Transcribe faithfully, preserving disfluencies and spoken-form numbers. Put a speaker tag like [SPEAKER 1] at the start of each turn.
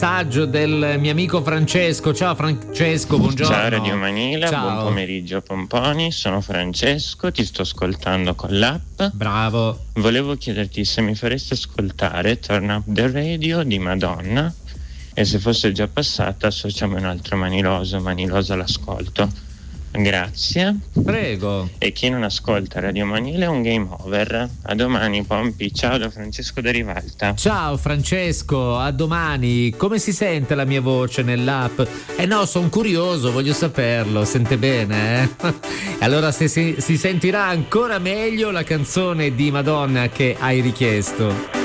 [SPEAKER 1] messaggio del mio amico Francesco. Ciao Francesco, buongiorno.
[SPEAKER 2] Ciao Radio Manila,
[SPEAKER 1] Ciao.
[SPEAKER 2] Buon pomeriggio Pomponi, sono Francesco, ti sto ascoltando con l'app.
[SPEAKER 1] Bravo.
[SPEAKER 2] Volevo chiederti se mi faresti ascoltare Turn Up the Radio di Madonna e se fosse già passata associamo un altro Maniloso, Maniloso all'ascolto. Grazie.
[SPEAKER 1] Prego.
[SPEAKER 2] E chi non ascolta Radio Manila è un game over. A domani Pompi, ciao da Francesco da Rivalta.
[SPEAKER 1] Ciao Francesco, a domani. Come si sente la mia voce nell'app? Eh no, sono curioso, voglio saperlo. Sente bene, eh? Allora se si, si sentirà ancora meglio la canzone di Madonna che hai richiesto.